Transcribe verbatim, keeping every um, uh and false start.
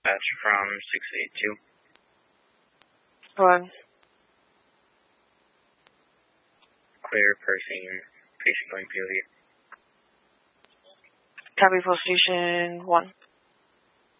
Patch from six eight two. Go ahead. Clear person, patient going P O V. Copy, post station one.